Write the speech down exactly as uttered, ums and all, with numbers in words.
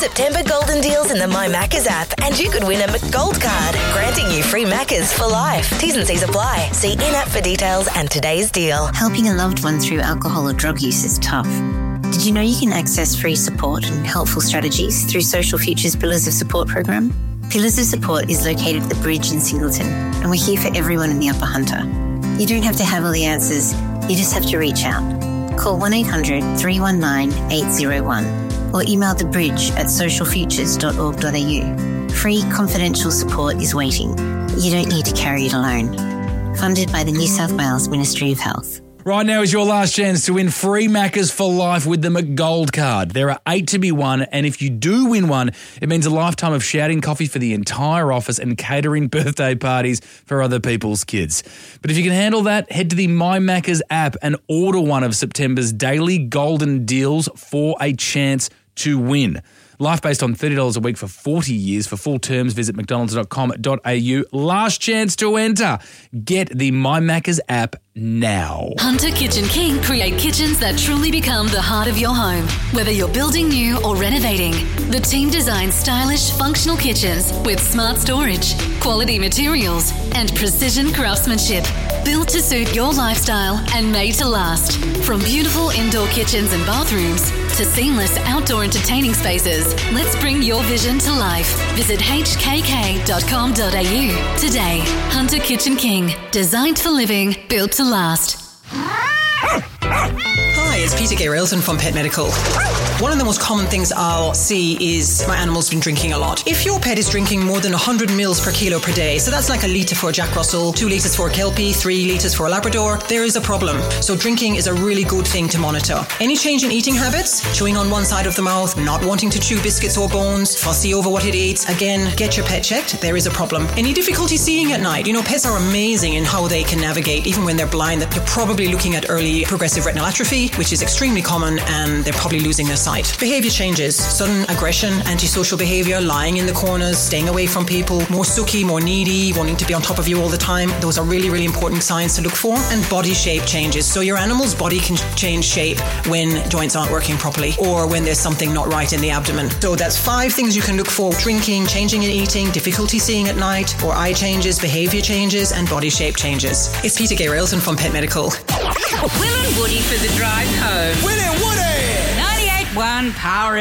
September golden deals in the My Maccas app and you could win a McGold card, granting you free Maccas for life. T's and C's apply. See in-app for details and today's deal. Helping a loved one through alcohol or drug use is tough. Did you know you can access free support and helpful strategies through Social Futures Pillars of Support program? Pillars of Support is located at the Bridge in Singleton, and we're here for everyone in the Upper Hunter. You don't have to have all the answers, you just have to reach out. Call one eight hundred three one nine eight zero one or email the bridge at social futures dot org dot a u. Free confidential support is waiting. You don't need to carry it alone. Funded by the New South Wales Ministry of Health. Right now is your last chance to win free Maccas for life with the McGold card. There are eight to be won, and if you do win one, it means a lifetime of shouting coffee for the entire office and catering birthday parties for other people's kids. But if you can handle that, head to the My Maccas app and order one of September's daily golden deals for a chance to win. Life based on thirty dollars a week for forty years. For full terms, visit mcdonalds dot com dot a u. Last chance to enter. Get the My Maccas app now. Hunter Kitchen King create kitchens that truly become the heart of your home. Whether you're building new or renovating, the team designs stylish, functional kitchens with smart storage, quality materials, and precision craftsmanship. Built to suit your lifestyle and made to last. From beautiful indoor kitchens and bathrooms to seamless outdoor entertaining spaces, let's bring your vision to life. Visit h k k dot com dot a u today. Hunter Kitchen King. Designed for living, built to last. Hi, it's Peter Gay-Railton from Pet Medical. One of the most common things I'll see is my animal's been drinking a lot. If your pet is drinking more than one hundred mils per kilo per day, so that's like a litre for a Jack Russell, two litres for a Kelpie, three litres for a Labrador, there is a problem. So drinking is a really good thing to monitor. Any change in eating habits, chewing on one side of the mouth, not wanting to chew biscuits or bones, fussy over what it eats, again, get your pet checked, there is a problem. Any difficulty seeing at night? You know, pets are amazing in how they can navigate, even when they're blind. You're probably looking at early progressive retinal atrophy, which is extremely common, and they're probably losing their sight. Behaviour changes, sudden aggression, antisocial behaviour, lying in the corners, staying away from people, more sooky, more needy, wanting to be on top of you all the time. Those are really, really important signs to look for. And body shape changes. So your animal's body can change shape when joints aren't working properly or when there's something not right in the abdomen. So that's five things you can look for: drinking, changing in eating, difficulty seeing at night, or eye changes, behaviour changes, and body shape changes. It's Peter Gay-Railton from Pet Medical. Will and Woody for the drive home. Will and Woody! ninety-eight point one Power